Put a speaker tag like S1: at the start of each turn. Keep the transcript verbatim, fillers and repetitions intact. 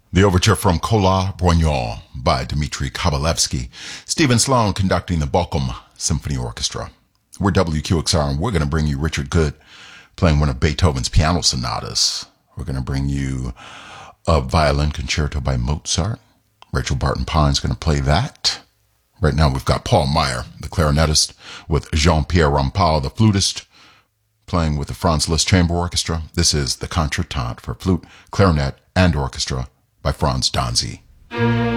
S1: The overture from Kola Brognon by Dmitri Kabalevsky. Stephen Sloan conducting the Bochum Symphony Orchestra. We're W Q X R and we're going to bring you Richard Good playing one of Beethoven's piano sonatas. We're going to bring you a violin concerto by Mozart. Rachel Barton Pine's going to play that. Right now we've got Paul Meyer, the clarinetist, with Jean-Pierre Rampal, the flutist, playing with the Franz Liszt Chamber Orchestra. This is the Contretemps for flute, clarinet, and orchestra by Franz Danzy.